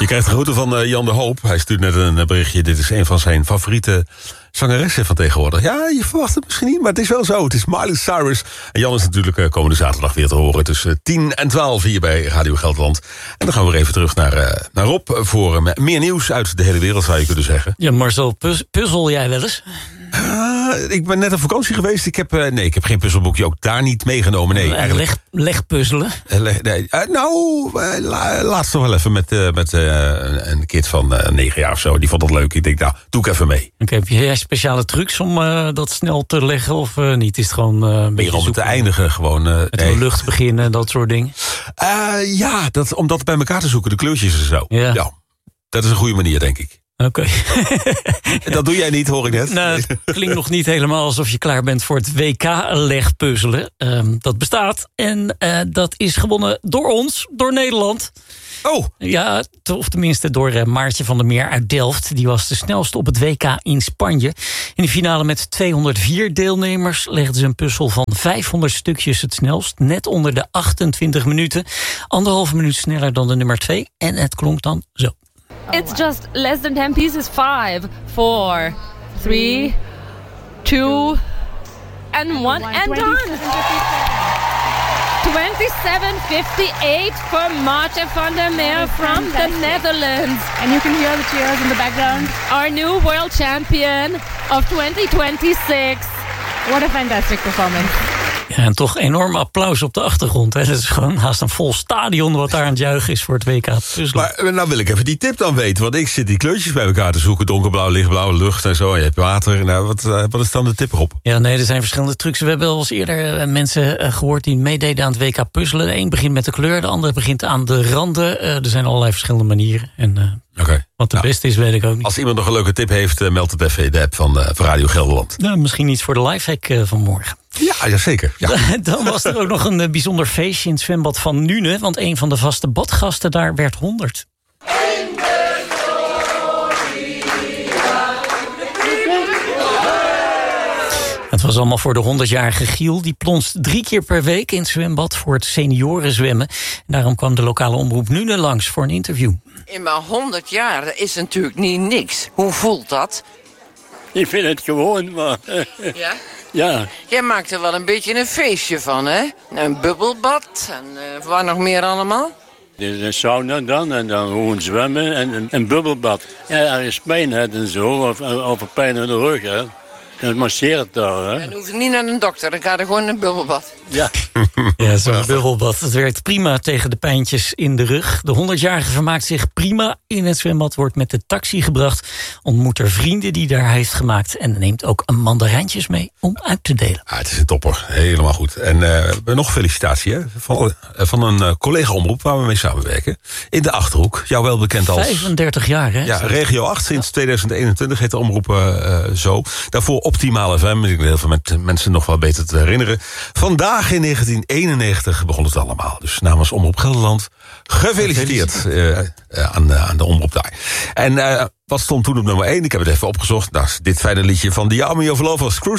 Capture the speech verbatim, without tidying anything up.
Je krijgt de groeten van uh, Jan de Hoop. Hij stuurt net een berichtje. Dit is een van zijn favoriete zangeressen van tegenwoordig. Ja, je verwacht het misschien niet, maar het is wel zo. Het is Miley Cyrus. En Jan is natuurlijk uh, komende zaterdag weer te horen tussen tien en twaalf hier bij Radio Gelderland. En dan gaan we weer even terug naar, uh, naar Rob voor uh, meer nieuws uit de hele wereld, zou je kunnen zeggen. Ja, Marcel, puz- puzzel jij wel eens? Uh, ik ben net op vakantie geweest. Ik heb, uh, nee, ik heb geen puzzelboekje ook daar niet meegenomen. Nee, uh, leg, leg puzzelen? Uh, leg, nee, uh, nou, uh, la, laatst nog wel even met, uh, met uh, een, een kind van uh, negen jaar of zo. Die vond dat leuk. Ik denk, nou, doe ik even mee. Okay, heb jij speciale trucs om uh, dat snel te leggen of uh, niet? Is het gewoon uh, een beetje om te eindigen gewoon. Uh, met nee. de lucht beginnen, dat soort dingen? Uh, ja, dat, om dat bij elkaar te zoeken, de kleurtjes en zo. Ja. Ja, dat is een goede manier, denk ik. Oké. Okay. Dat doe jij niet, hoor ik net. Nou, het klinkt nog niet helemaal alsof je klaar bent voor het W K-legpuzzelen. Um, dat bestaat en uh, dat is gewonnen door ons, door Nederland. Oh! Ja, of tenminste door uh, Maartje van der Meer uit Delft. Die was de snelste op het W K in Spanje. In de finale met tweehonderdvier deelnemers legden ze een puzzel van vijfhonderd stukjes het snelst. Net onder de achtentwintig minuten. Anderhalve minuut sneller dan de nummer twee. En het klonk dan zo. It's just less than ten pieces. Five, four, three, two, and one, and done. twenty-seven fifty-eight for Maartje van der Meer from the Netherlands. And you can hear the cheers in the background. Our new world champion of twenty twenty-six. What a fantastic performance. Ja, en toch enorm applaus op de achtergrond. Hè. Het is gewoon haast een vol stadion wat daar aan het juichen is voor het W K puzzelen. Maar nou wil ik even die tip dan weten. Want ik zit die kleurtjes bij elkaar te zoeken. Donkerblauw, lichtblauw, lucht en zo. En je hebt water. Nou, wat, wat is dan de tip erop? Ja, nee, er zijn verschillende trucs. We hebben wel eens eerder uh, mensen uh, gehoord die meededen aan het W K puzzelen. De een begint met de kleur, de ander begint aan de randen. Uh, er zijn allerlei verschillende manieren. En uh, okay. wat de nou, beste is, weet ik ook niet. Als iemand nog een leuke tip heeft, uh, meld het even in de app van, uh, van Radio Gelderland. Nou, misschien iets voor de lifehack uh, van morgen. Ja, ja zeker. Ja. Dan was er ook nog een uh, bijzonder feestje in het zwembad van Nune. Want een van de vaste badgasten daar werd honderd. Het was allemaal voor de honderdjarige Giel. Die plonst drie keer per week in het zwembad voor het seniorenzwemmen. En daarom kwam de lokale omroep Nune langs voor een interview. In mijn honderd jaar dat is natuurlijk niet niks. Hoe voelt dat? Ik vind het gewoon, maar... Ja? Ja. Jij maakt er wel een beetje een feestje van, hè? Een bubbelbad en uh, waar nog meer allemaal? Dus een sauna dan en dan gewoon zwemmen en een, een bubbelbad. Ja, als je pijn hebt en zo, of, of een pijn in de rug, hè. Dan masseert het daar, hè. En dan hoef je niet naar een dokter, dan ga je gewoon in een bubbelbad. Ja. Ja, zo'n bubbelbad. Het werkt prima tegen de pijntjes in de rug. De honderdjarige vermaakt zich prima in het zwembad. Wordt met de taxi gebracht. Ontmoet er vrienden die daar heeft gemaakt. En neemt ook een mandarijntjes mee om uit te delen. Ah, het is een topper. Helemaal goed. En uh, nog felicitatie hè? Van, uh, van een uh, collega-omroep waar we mee samenwerken. In de Achterhoek. Jou wel bekend als... vijfendertig jaar, hè? Ja, Regio acht. Sinds tweeduizend eenentwintig heet de omroep uh, zo. Daarvoor Optimaal F M. Ik denk heel veel met mensen nog wel beter te herinneren. Vandaag in negentien eenennegentig begon het allemaal. Dus namens Omroep Gelderland gefeliciteerd uh, uh, aan, uh, aan de omroep daar. En uh, wat stond toen op nummer één? Ik heb het even opgezocht. Nou, dit fijne liedje van The Army of Lovers.